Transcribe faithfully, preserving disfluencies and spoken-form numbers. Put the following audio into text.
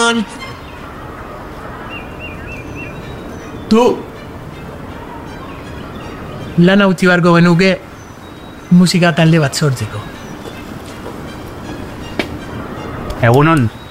Egunon! Tu! Lan utzi beharko genuke musika talde bat sortzeko. Egunon.